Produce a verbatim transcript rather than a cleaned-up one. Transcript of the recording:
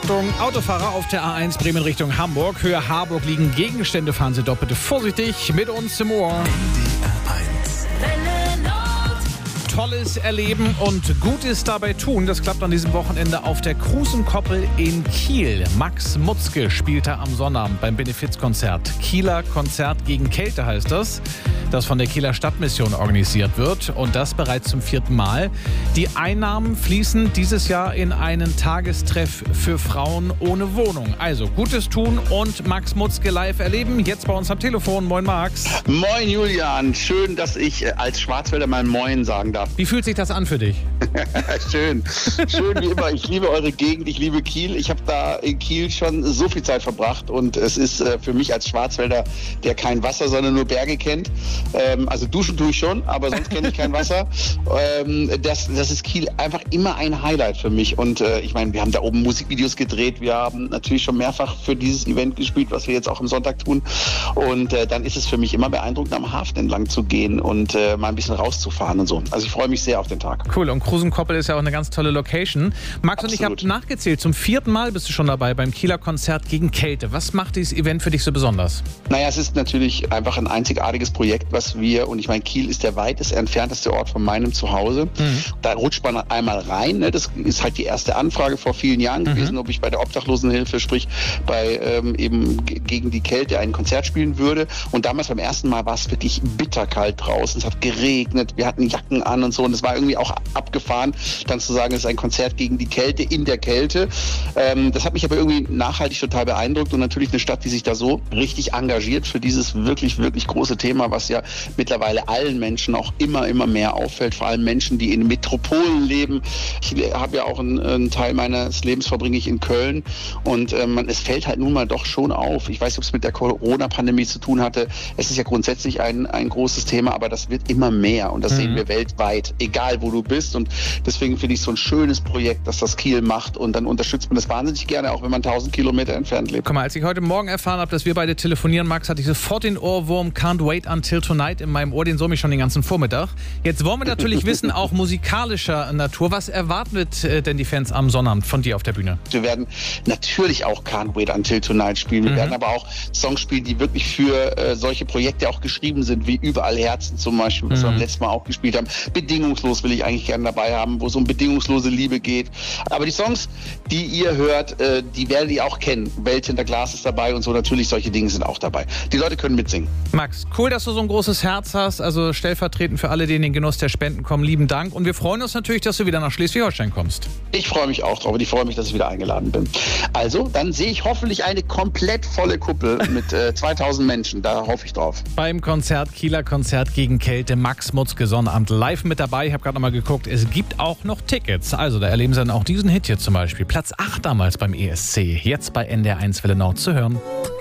Achtung, Autofahrer auf der A eins Bremen Richtung Hamburg. Höhe Harburg liegen Gegenstände, fahren Sie doppelt vorsichtig. Mit uns im Ohr. Tolles erleben und Gutes dabei tun. Das klappt an diesem Wochenende auf der Krusenkoppel in Kiel. Max Mutzke spielte am Sonnabend beim Benefizkonzert. Kieler Konzert gegen Kälte heißt das, das von der Kieler Stadtmission organisiert wird und das bereits zum vierten Mal. Die Einnahmen fließen dieses Jahr in einen Tagestreff für Frauen ohne Wohnung. Also Gutes tun und Max Mutzke live erleben. Jetzt bei uns am Telefon. Moin Max. Moin Julian. Schön, dass ich als Schwarzwälder mal Moin sagen darf. Wie fühlt sich das an für dich? Schön. Schön wie immer. Ich liebe eure Gegend, ich liebe Kiel. Ich habe da in Kiel schon so viel Zeit verbracht und es ist äh, für mich als Schwarzwälder, der kein Wasser, sondern nur Berge kennt. Ähm, also duschen tue ich schon, aber sonst kenne ich kein Wasser. Ähm, das, das ist Kiel einfach immer ein Highlight für mich. Und äh, ich meine, wir haben da oben Musikvideos gedreht. Wir haben natürlich schon mehrfach für dieses Event gespielt, was wir jetzt auch am Sonntag tun. Und äh, dann ist es für mich immer beeindruckend, am Hafen entlang zu gehen und äh, mal ein bisschen rauszufahren und so. Also ich freue mich sehr auf den Tag. Cool, und Krusenkoppel ist ja auch eine ganz tolle Location. Max und ich haben nachgezählt, zum vierten Mal bist du schon dabei beim Kieler Konzert gegen Kälte. Was macht dieses Event für dich so besonders? Naja, es ist natürlich einfach ein einzigartiges Projekt, was wir, und ich meine, Kiel ist der weitest entfernteste Ort von meinem Zuhause. Mhm. Da rutscht man einmal rein. Ne? Das ist halt die erste Anfrage vor vielen Jahren mhm. gewesen, ob ich bei der Obdachlosenhilfe, sprich bei ähm, eben g- gegen die Kälte ein Konzert spielen würde. Und damals beim ersten Mal war es wirklich bitterkalt draußen. Es hat geregnet, wir hatten Jacken an und so. Und es war irgendwie auch abgefahren, dann zu sagen, es ist ein Konzert gegen die Kälte in der Kälte. Ähm, das hat mich aber irgendwie nachhaltig total beeindruckt und natürlich eine Stadt, die sich da so richtig engagiert für dieses wirklich, wirklich große Thema, was ja mittlerweile allen Menschen auch immer, immer mehr auffällt, vor allem Menschen, die in Metropolen leben. Ich habe ja auch einen, einen Teil meines Lebens verbringe ich in Köln und ähm, es fällt halt nun mal doch schon auf. Ich weiß nicht, ob es mit der Corona-Pandemie zu tun hatte. Es ist ja grundsätzlich ein, ein großes Thema, aber das wird immer mehr und das mhm. sehen wir weltweit, egal wo du bist, und deswegen finde ich so ein schönes Projekt, dass das Kiel macht und dann unterstützt man das wahnsinnig gerne, auch wenn man tausend Kilometer entfernt lebt. Guck mal, als ich heute Morgen erfahren habe, dass wir beide telefonieren, Max, hatte ich sofort den Ohrwurm Can't Wait Until Tonight in meinem Ohr, den summe ich schon den ganzen Vormittag. Jetzt wollen wir natürlich wissen, auch musikalischer Natur, was erwartet äh, denn die Fans am Sonnabend von dir auf der Bühne? Wir werden natürlich auch Can't Wait Until Tonight spielen, wir mhm. werden aber auch Songs spielen, die wirklich für äh, solche Projekte auch geschrieben sind, wie Überall Herzen zum Beispiel, was mhm. wir beim letzten Mal auch gespielt haben. Bedingungslos will ich eigentlich gerne dabei haben, wo es um bedingungslose Liebe geht. Aber die Songs, die ihr hört, äh, die werdet ihr auch kennen. Welt hinter Glas ist dabei und so, natürlich solche Dinge sind auch dabei. Die Leute können mitsingen. Max, cool, dass du so ein großes Herz hast, also stellvertretend für alle, die in den Genuss der Spenden kommen, lieben Dank. Und wir freuen uns natürlich, dass du wieder nach Schleswig-Holstein kommst. Ich freue mich auch drauf und ich freue mich, dass ich wieder eingeladen bin. Also, dann sehe ich hoffentlich eine komplett volle Kuppel mit äh, zweitausend Menschen, da hoffe ich drauf. Beim Konzert, Kieler Konzert gegen Kälte, Max Mutzke Sonnabend live mit dabei. Ich habe gerade nochmal geguckt, es gibt auch noch Tickets. Also, da erleben Sie dann auch diesen Hit hier zum Beispiel. Platz acht damals beim E S C, jetzt bei N D R eins Welle Nord zu hören.